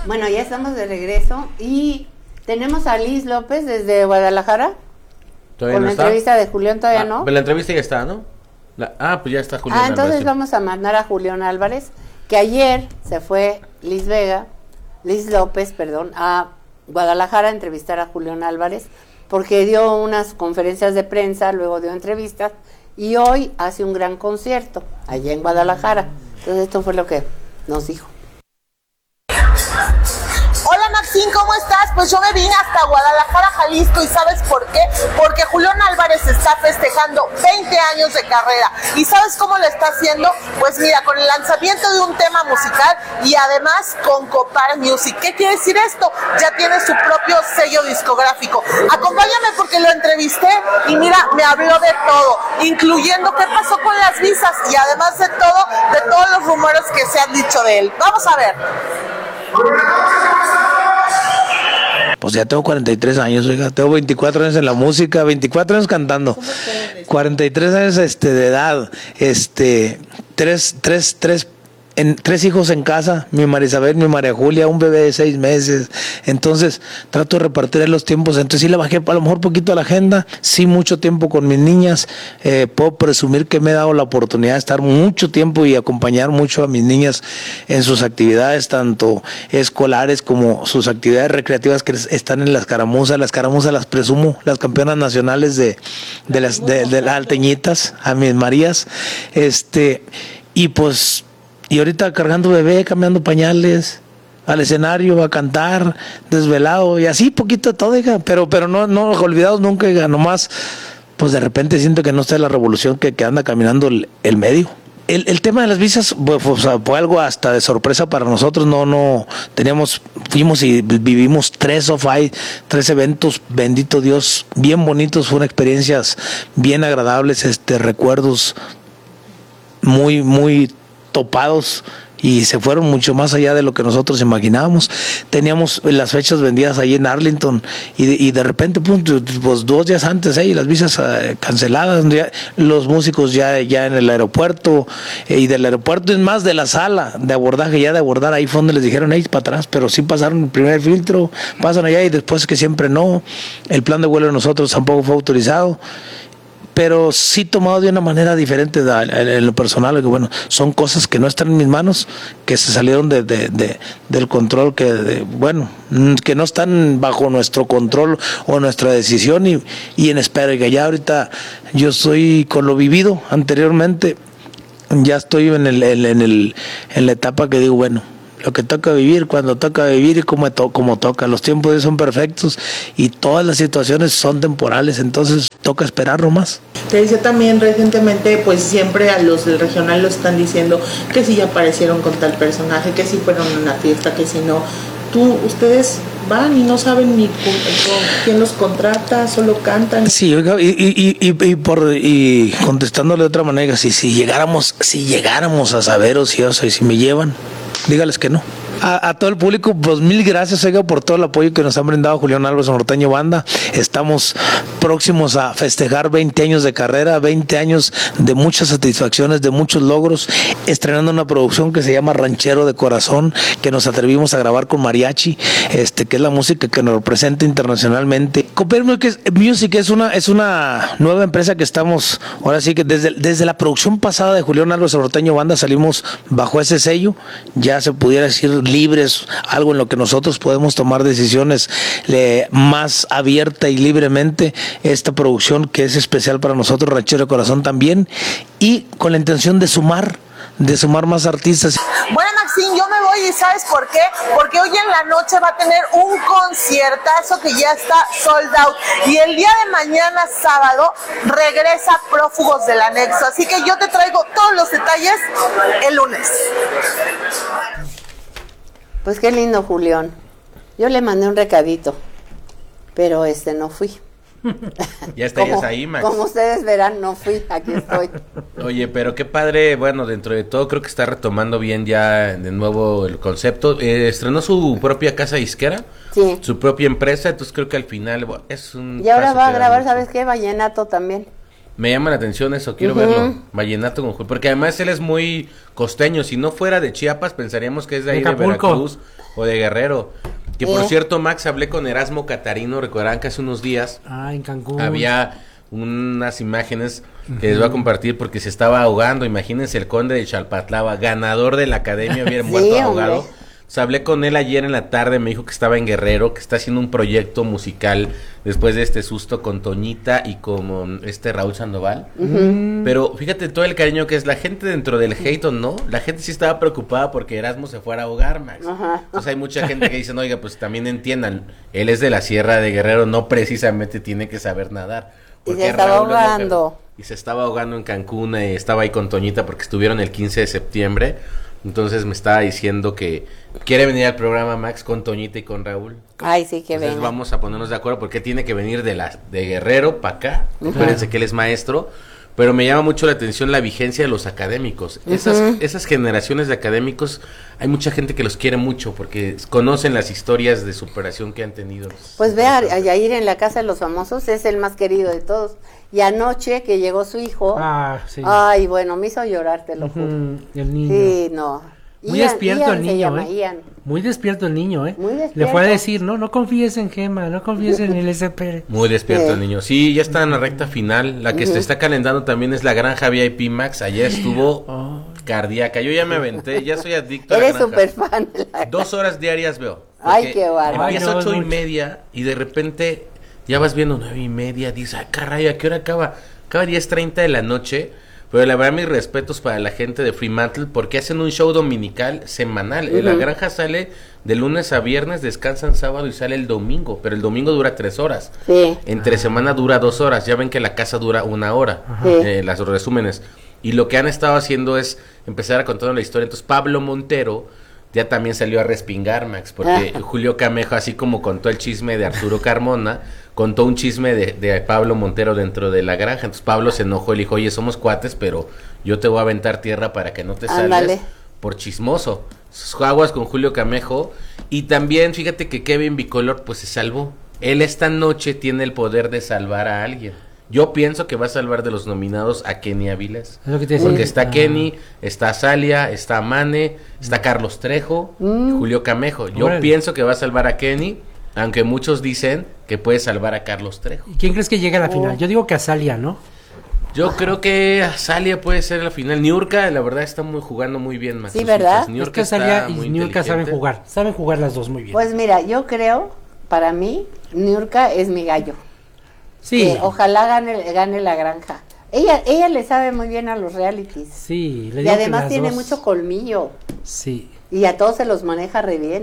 Bueno, ya estamos de regreso y tenemos a Liz López desde Guadalajara. ¿Todavía con no la está? entrevista de Julián, todavía no. Pero la entrevista ya está, ¿no? Pues ya está Julián Entonces Álvarez. vamos a mandar a Julián Álvarez, que ayer se fue Liz López, a Guadalajara a entrevistar a Julián Álvarez, porque dio unas conferencias de prensa, luego dio entrevistas, y hoy hace un gran concierto allá en Guadalajara. Entonces esto fue lo que nos dijo. Hola Maxine, ¿cómo estás? Pues yo me vine hasta Guadalajara, Jalisco, y ¿sabes por qué? Porque Julián Álvarez está festejando 20 años de carrera. ¿Y sabes cómo lo está haciendo? Pues mira, con el lanzamiento de un tema musical y además con Copar Music. ¿Qué quiere decir esto? Ya tiene su propio sello discográfico. Acompáñame porque lo entrevisté y mira, me habló de todo, incluyendo qué pasó con las visas y además de todo, de todos los rumores que se han dicho de él. Vamos a ver. Pues ya tengo 43 años, oiga, tengo 24 años en la música, 24 años cantando, 43 años de edad, tres hijos en casa, mi María Isabel, mi María Julia, un bebé de 6 meses, entonces trato de repartir los tiempos, entonces sí le bajé a lo mejor poquito a la agenda, sí mucho tiempo con mis niñas, puedo presumir que me he dado la oportunidad de estar mucho tiempo y acompañar mucho a mis niñas en sus actividades, tanto escolares como sus actividades recreativas que están en las caramuzas las presumo, las campeonas nacionales de las alteñitas, a mis Marías, y ahorita cargando bebé, cambiando pañales, al escenario, a cantar, desvelado, y así poquito de todo, hija, pero no olvidados nunca, hija, nomás, pues de repente siento que no está la revolución que anda caminando el medio. El tema de las visas fue algo hasta de sorpresa para nosotros, fuimos y vivimos 3 eventos, bendito Dios, bien bonitos, fueron experiencias bien agradables, recuerdos muy, muy topados y se fueron mucho más allá de lo que nosotros imaginábamos. Teníamos las fechas vendidas ahí en Arlington y de repente pues 2 días antes las visas canceladas, los músicos ya en el aeropuerto, y del aeropuerto es más de la sala de abordaje, ya de abordar ahí fue donde les dijeron para atrás, pero sí pasaron el primer filtro, pasan allá y después que siempre no, el plan de vuelo de nosotros tampoco fue autorizado, pero sí tomado de una manera diferente en lo personal, que bueno, son cosas que no están en mis manos, que se salieron del control, que no están bajo nuestro control o nuestra decisión, y en espera, que ya ahorita yo estoy con lo vivido anteriormente, ya estoy en la etapa que digo, bueno, lo que toca vivir, cuando toca vivir y como toca. Los tiempos de Dios son perfectos y todas las situaciones son temporales, entonces toca esperar nomás. Te decía también recientemente, pues siempre a los del regional lo están diciendo que si ya aparecieron con tal personaje, que si fueron a una fiesta, que si no. Ustedes van y no saben ni con quién los contrata, solo cantan. Sí, oiga, y contestándole de otra manera, si llegáramos a saberos y si me llevan, dígales que no. A todo el público, pues 1000 gracias, oiga, por todo el apoyo que nos han brindado Julián Álvarez Norteño Banda. Estamos próximos a festejar 20 años de carrera, 20 años de muchas satisfacciones, de muchos logros, estrenando una producción que se llama Ranchero de Corazón, que nos atrevimos a grabar con mariachi, que es la música que nos representa internacionalmente. Copar Music es una nueva empresa que estamos, ahora sí que desde la producción pasada de Julián Álvarez Norteño Banda salimos bajo ese sello, ya se pudiera decir libres, algo en lo que nosotros podemos tomar decisiones más abierta y libremente. Esta producción que es especial para nosotros, Ranchero de Corazón también, y con la intención de sumar más artistas. Bueno, Maxine, yo me voy y ¿sabes por qué? Porque hoy en la noche va a tener un conciertazo que ya está sold out y el día de mañana, sábado, regresa Prófugos del Anexo, así que yo te traigo todos los detalles el lunes. Pues qué lindo, Julián. Yo le mandé un recadito, pero no fui. Ya estarías ahí, Max. Como ustedes verán, no fui, aquí estoy. Oye, pero qué padre, bueno, dentro de todo creo que está retomando bien ya de nuevo el concepto. Estrenó su propia casa disquera, sí, su propia empresa, entonces creo que al final es un... Y ahora va a grabar, ¿sabes qué? Vallenato también. Me llama la atención eso, quiero verlo. Vallenato con Julio, porque además él es muy costeño. Si no fuera de Chiapas, pensaríamos que es de ahí de Veracruz o de Guerrero. Que por cierto, Max, hablé con Erasmo Catarino, recordarán que hace unos días en Cancún había unas imágenes que les voy a compartir porque se estaba ahogando. Imagínense el conde de Chalpatlava, ganador de la academia, había muerto ahogado. O sea, hablé con él ayer en la tarde, me dijo que estaba en Guerrero, que está haciendo un proyecto musical después de este susto con Toñita y con Raúl Sandoval. Pero fíjate todo el cariño que es la gente dentro del hate, ¿o no? La gente sí estaba preocupada porque Erasmo se fuera a ahogar, Max. Entonces hay mucha gente que dice, no, oiga, pues también entiendan, él es de la Sierra de Guerrero, no precisamente tiene que saber nadar. Y se estaba ahogando. Y se estaba ahogando en Cancún, estaba ahí con Toñita porque estuvieron el 15 de septiembre. Entonces me estaba diciendo que quiere venir al programa Max con Toñita y con Raúl. Ay, sí, que venga. Entonces vamos a ponernos de acuerdo porque tiene que venir de Guerrero para acá. Acuérdense que él es maestro. Pero me llama mucho la atención la vigencia de los académicos. Esas generaciones de académicos, hay mucha gente que los quiere mucho porque conocen las historias de superación que han tenido. Pues vea, a Yair en la Casa de los Famosos es el más querido de todos. Y anoche que llegó su hijo, ay, bueno, me hizo llorar, te lo juro. El niño. Sí, no. Muy despierto el niño, Muy despierto el niño, Muy despierto. Le fue a decir, no confíes en Gema, no confíes en el SP. Muy despierto el niño. Sí, ya está en la recta final. La que se está calentando también es la Granja VIP Max. Ayer estuvo cardíaca. Yo ya me aventé, ya soy adicto a la Granja. Eres súper fan. 2 horas diarias veo. Ay, qué bárbaro. Empieza 8:30 y de repente ya vas viendo 9:30. Dices, ay, caray, ¿a qué hora acaba? Acaba 10:30 de la noche. Pero la verdad, mis respetos para la gente de Fremantle porque hacen un show dominical semanal. La Granja sale de lunes a viernes, descansan sábado y sale el domingo. Pero el domingo dura 3 horas. Sí. Entre semana dura 2 horas. Ya ven que la casa dura 1 hora. Los resúmenes. Y lo que han estado haciendo es empezar a contar la historia. Entonces Pablo Montero ya también salió a respingar, Max, porque Julio Camejo, así como contó el chisme de Arturo Carmona, contó un chisme de Pablo Montero dentro de la Granja. Entonces Pablo se enojó y le dijo, oye, somos cuates, pero yo te voy a aventar tierra para que no te salves por chismoso. Aguas con Julio Camejo. Y también fíjate que Kevin Bicolor pues se salvó. Él esta noche tiene el poder de salvar a alguien. Yo pienso que va a salvar de los nominados a Kenny Avilés. Es lo que te porque está Kenny, está Salia, está Mane, está Carlos Trejo, Julio Camejo. Yo pienso que va a salvar a Kenny, aunque muchos dicen que puede salvar a Carlos Trejo. ¿Y quién crees que llegue a la final? Yo digo que a Salia, ¿no? Yo creo que Salia puede ser la final. Niurka, la verdad, está jugando muy bien, Max. Sí, ¿verdad? Niurka es que Salia y Niurka saben jugar las dos muy bien. Pues mira, yo creo, para mí, Niurka es mi gallo. Sí. Ojalá gane la Granja. Ella le sabe muy bien a los realities. Sí. Y además tiene mucho colmillo. Sí. Y a todos se los maneja re bien.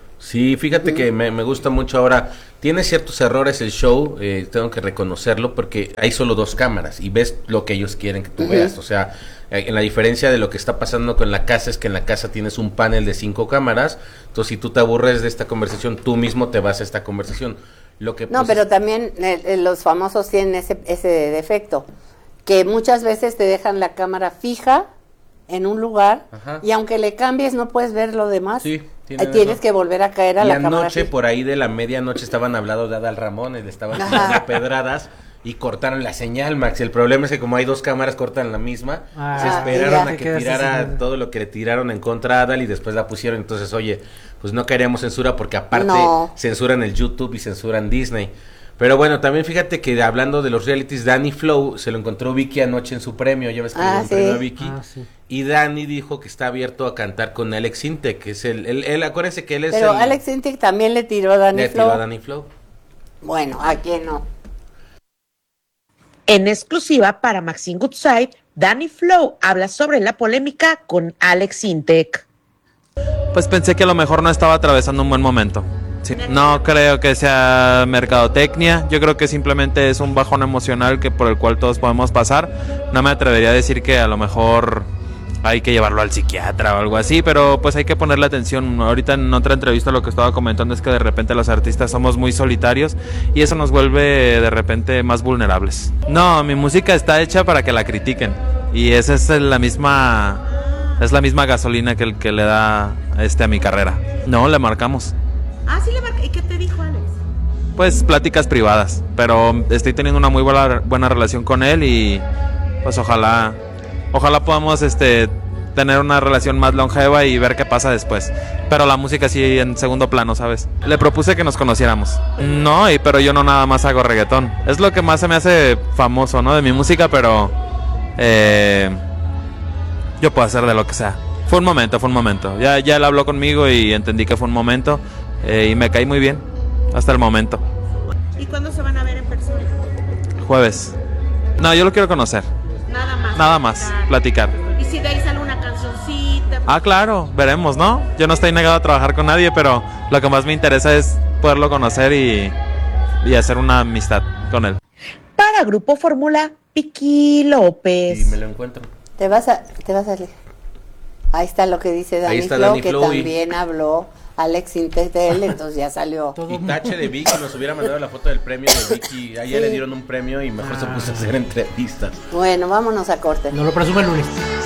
Sí, fíjate que me gusta mucho ahora. Tiene ciertos errores el show, tengo que reconocerlo, porque hay solo 2 cámaras y ves lo que ellos quieren que tú veas. O sea, en la diferencia de lo que está pasando con la casa es que en la casa tienes un panel de 5 cámaras. Entonces, si tú te aburres de esta conversación, tú mismo te vas a esta conversación. Lo que no, pero también los famosos tienen ese defecto, que muchas veces te dejan la cámara fija en un lugar y aunque le cambies no puedes ver lo demás. Sí, tienes que volver a caer a la cámara. Y anoche, por ahí de la medianoche, estaban hablando de Adal Ramones, le estaban tirando pedradas y cortaron la señal, Max. El problema es que como hay 2 cámaras, cortan la misma. Se esperaron a que tirara todo lo que le tiraron en contra a Adal y después la pusieron. Entonces, oye, pues no caeríamos censura porque aparte censuran el YouTube y censuran Disney. Pero bueno, también fíjate que hablando de los realities, Danny Flow se lo encontró Vicky anoche en su premio, ya ves que le dio un premio a Vicky. Y Danny dijo que está abierto a cantar con Alex Intec, que es él acuérdense que él es Pero Alex Intec también le tiró a Danny Flow. Le tiró a Danny Flow. Bueno, ¿a quién no? En exclusiva para Maxine Goodside, Danny Flow habla sobre la polémica con Alex Intec. Pues pensé que a lo mejor no estaba atravesando un buen momento. Sí. No creo que sea mercadotecnia, yo creo que simplemente es un bajón emocional por el cual todos podemos pasar. No me atrevería a decir que a lo mejor hay que llevarlo al psiquiatra o algo así, pero pues hay que ponerle atención. Ahorita en otra entrevista lo que estaba comentando es que de repente los artistas somos muy solitarios y eso nos vuelve de repente más vulnerables. No, mi música está hecha para que la critiquen y esa es la misma gasolina que le da a mi carrera. No, le marcamos. Ah, sí le marca. ¿Y qué te dijo Alex? pues pláticas privadas, pero estoy teniendo una muy buena relación con él y pues ojalá podamos tener una relación más longeva y ver qué pasa después. Pero la música sí en segundo plano, ¿sabes? Le propuse que nos conociéramos. No, pero yo no nada más hago reggaetón. Es lo que más se me hace famoso, ¿no? De mi música, pero yo puedo hacer de lo que sea. Fue un momento. Ya él habló conmigo y entendí que fue un momento y me caí muy bien hasta el momento. ¿Y cuándo se van a ver en persona? Jueves. No, yo lo quiero conocer. Nada más, platicar. ¿Y si de ahí sale una cancioncita? Ah, claro, veremos, ¿no? Yo no estoy negado a trabajar con nadie, pero lo que más me interesa es poderlo conocer y hacer una amistad con él. Para Grupo Fórmula, Vicky López. Y me lo encuentro. Te vas a leer. Ahí está lo que dice Dani Flow, que también habló Alex Intec de él, entonces ya salió. Y tache de Vicky, nos hubiera mandado la foto del premio de Vicky. Ayer le dieron un premio y mejor se puso a hacer entrevistas. Bueno, vámonos a corte. No lo presume el lunes.